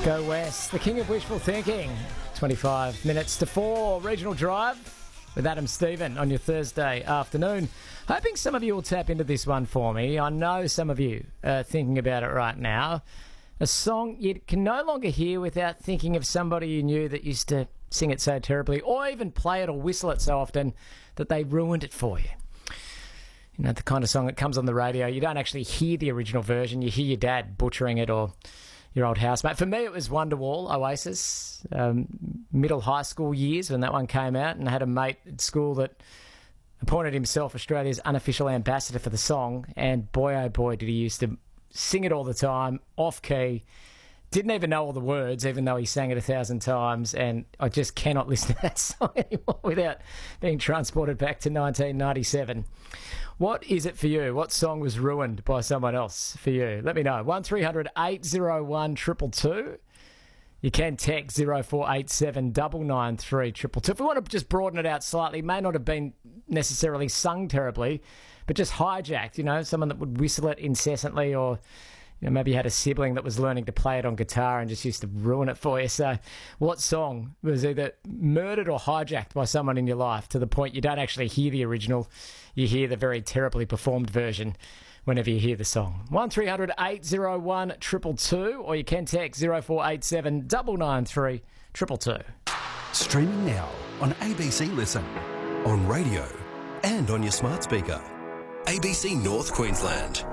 Go West, the king of wishful thinking. 25 minutes to 4, Regional Drive with Adam Stephen on your Thursday afternoon. Hoping some of you will tap into this one for me. I know some of you are thinking about it right now. A song you can no longer hear without thinking of somebody you knew that used to sing it so terribly, or even play it or whistle it so often that they ruined it for you. You know, the kind of song that comes on the radio, you don't actually hear the original version, you hear your dad butchering it or your old housemate. For me, it was Wonderwall, Oasis, middle high school years when that one came out, and I had a mate at school that appointed himself Australia's unofficial ambassador for the song, and boy, oh boy, did he used to sing it all the time, off-key, didn't even know all the words, even though he sang it 1,000 times, and I just cannot listen to that song anymore without being transported back to 1997. What is it for you? What song was ruined by someone else for you? Let me know. 1300 801 222. You can text 0487 993 222. If we want to just broaden it out slightly, it may not have been necessarily sung terribly, but just hijacked, you know, someone that would whistle it incessantly, or you know, maybe you had a sibling that was learning to play it on guitar and just used to ruin it for you. So what song was either murdered or hijacked by someone in your life to the point you don't actually hear the original, you hear the very terribly performed version whenever you hear the song? 1300 801 222, or you can text 0487 993 222. Streaming now on ABC Listen, on radio and on your smart speaker. ABC North Queensland.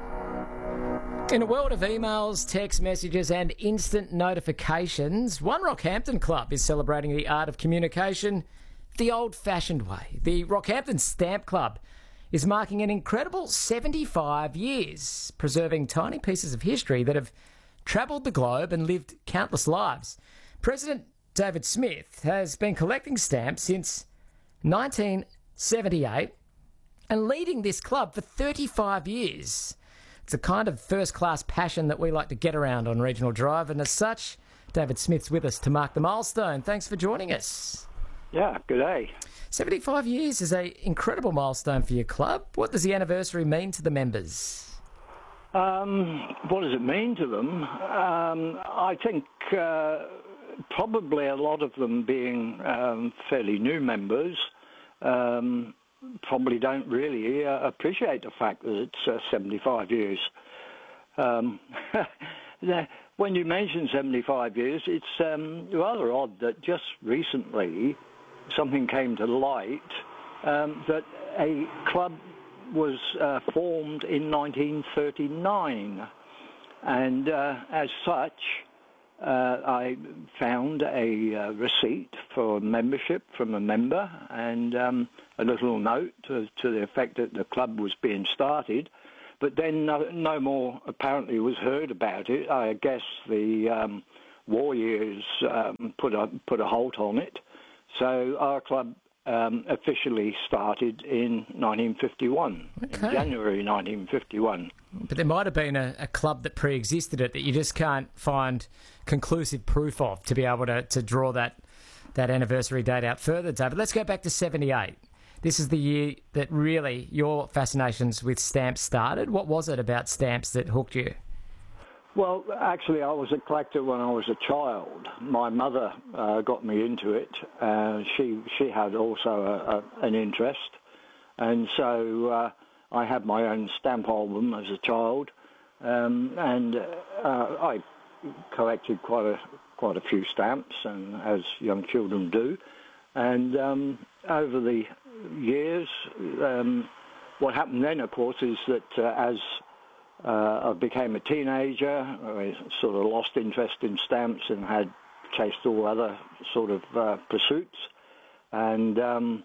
In a world of emails, text messages and instant notifications, one Rockhampton club is celebrating the art of communication the old-fashioned way. The Rockhampton Stamp Club is marking an incredible 75 years, preserving tiny pieces of history that have travelled the globe and lived countless lives. President David Smith has been collecting stamps since 1978 and leading this club for 35 years. It's a kind of first-class passion that we like to get around on Regional Drive, and as such, David Smith's with us to mark the milestone. Thanks for joining us. Yeah, good day. 75 years is an incredible milestone for your club. What does the anniversary mean to the members? What does it mean to them? I think probably a lot of them being fairly new members probably don't really appreciate the fact that it's 75 years. When you mention 75 years, it's rather odd that just recently something came to light that a club was formed in 1939, and as such I found a receipt for membership from a member, and a little note to the effect that the club was being started. But then no more apparently was heard about it. I guess the war years put a halt on it. So our club officially started in 1951, in January 1951. But there might have been a club that pre-existed it that you just can't find conclusive proof of to be able to draw that anniversary date out further, David. Let's go back to 78. This is the year that really your fascinations with stamps started. What was it about stamps that hooked you? Well, actually, I was a collector when I was a child. My mother got me into it. She had also an interest, and so I had my own stamp album as a child, and I collected quite a few stamps, and as young children do. And over the years, what happened then, of course, is that as I became a teenager, I sort of lost interest in stamps and had chased all other sort of pursuits. And then,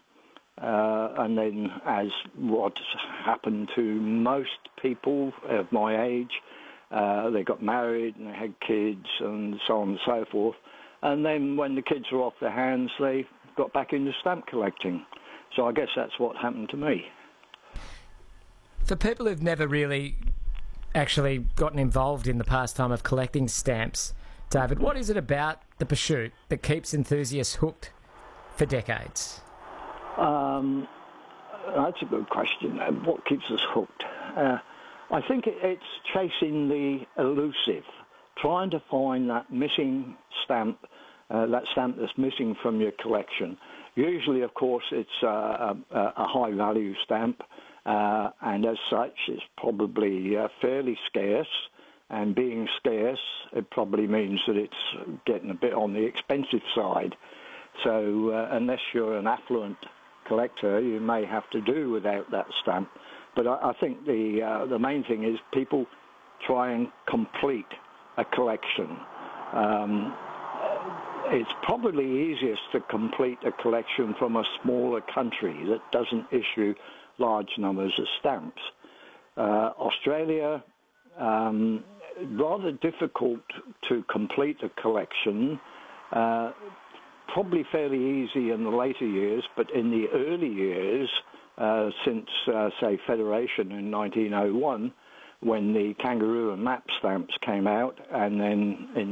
as what happened to most people of my age, they got married and they had kids and so on and so forth. And then when the kids were off their hands, they got back into stamp collecting. So I guess that's what happened to me. For people who've never really actually gotten involved in the pastime of collecting stamps, David, what is it about the pursuit that keeps enthusiasts hooked for decades? That's a good question. What keeps us hooked? I think it's chasing the elusive. trying to find that missing stamp, that stamp that's missing from your collection. Usually, of course, it's a high-value stamp, and as such, it's probably fairly scarce. And being scarce, it probably means that it's getting a bit on the expensive side. So unless you're an affluent collector, you may have to do without that stamp. But I think the main thing is people try and complete a collection. It's probably easiest to complete a collection from a smaller country that doesn't issue large numbers of stamps. Australia, rather difficult to complete a collection, probably fairly easy in the later years, but in the early years, since, say, Federation in 1901, when the kangaroo and map stamps came out, and then in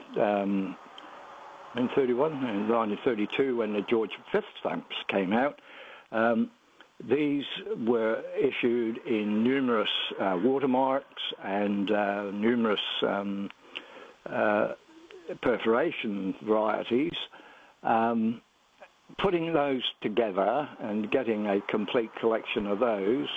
1932, when the George V stamps came out, these were issued in numerous watermarks and numerous perforation varieties. Putting those together and getting a complete collection of those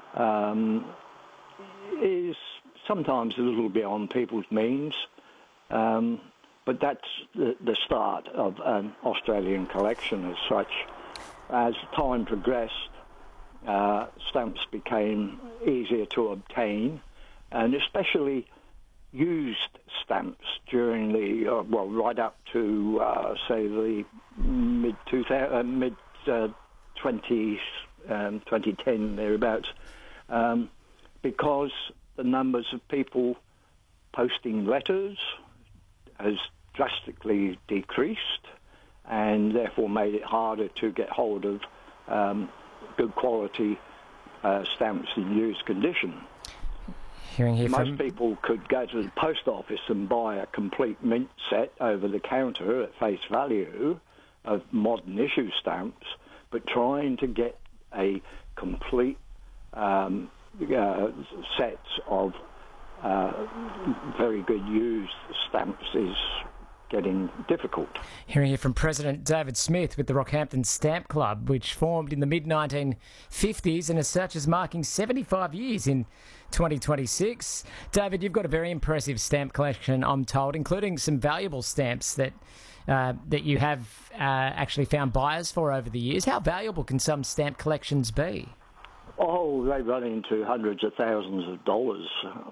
is sometimes a little beyond people's means, but that's the start of an Australian collection as such. As time progressed, stamps became easier to obtain, and especially used stamps during the right up to say the mid 2010 thereabouts, because the numbers of people posting letters has drastically decreased, and therefore made it harder to get hold of good quality stamps in used condition. Most people could go to the post office and buy a complete mint set over the counter at face value of modern issue stamps, but trying to get a complete set of very good used stamps is getting difficult. Hearing here from President David Smith with the Rockhampton Stamp Club, which formed in the mid-1950s and as such is marking 75 years in 2026. David, you've got a very impressive stamp collection, I'm told, including some valuable stamps that you have actually found buyers for over the years. How valuable can some stamp collections be? Oh, they run into hundreds of thousands of dollars.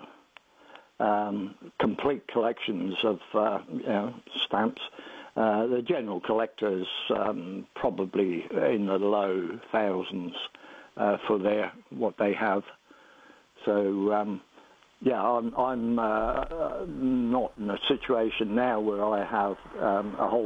Complete collections of stamps. The general collectors probably in the low thousands for what they have. So I'm not in a situation now where I have a whole